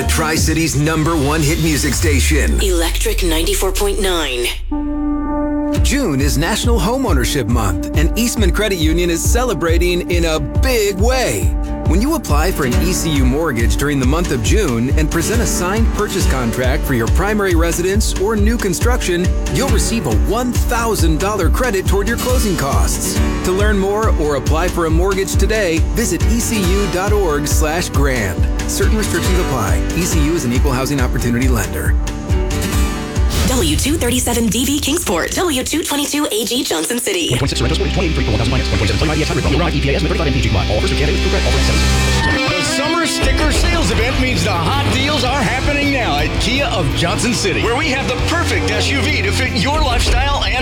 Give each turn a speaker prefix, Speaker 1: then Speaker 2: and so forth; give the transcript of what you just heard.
Speaker 1: the Tri-City's #1 hit music station.
Speaker 2: Electric 94.9.
Speaker 1: June is National Homeownership Month, and Eastman Credit Union is celebrating in a big way. When you apply for an ECU mortgage during the month of June and present a signed purchase contract for your primary residence or new construction, you'll receive a $1,000 credit toward your closing costs. To learn more or apply for a mortgage today, visit ecu.org/grant. Certain restrictions apply. ECU is an equal housing opportunity lender.
Speaker 2: W237DV Kingsport. W222AG Johnson City.
Speaker 3: 126 Sorrento Sport, 2083 1000 finance, 127 IES hybrid. Arrive EPA estimate 35 MPG combined. All offers are candidates for credit. All for
Speaker 4: The summer sticker sales event means the hot deals are happening now at Kia of Johnson City, where we have the perfect SUV to fit your lifestyle and